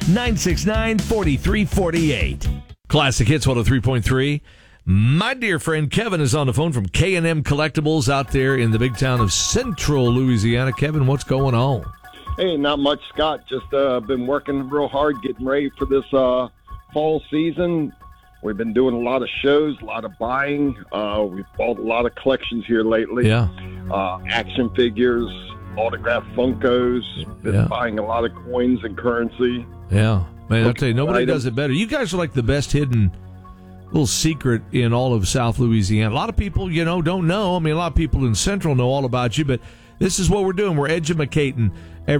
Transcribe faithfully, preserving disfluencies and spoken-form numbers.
nine six nine, four three four eight. Classic Hits one oh three point three. My dear friend Kevin is on the phone from K and M Collectibles out there in the big town of Central Louisiana. Kevin, what's going on? Hey, not much, Scott. Just uh, been working real hard, getting ready for this uh, fall season. We've been doing a lot of shows, a lot of buying. Uh, we've bought a lot of collections here lately. Yeah. Uh, action figures, autographed Funkos. Been Yeah. buying a lot of coins and currency. Yeah. Man, I'll tell you, nobody Items. does it better. You guys are like the best hidden little secret in all of South Louisiana. A lot of people, you know, don't know. I mean, a lot of people in Central know all about you, but this is what we're doing. We're educating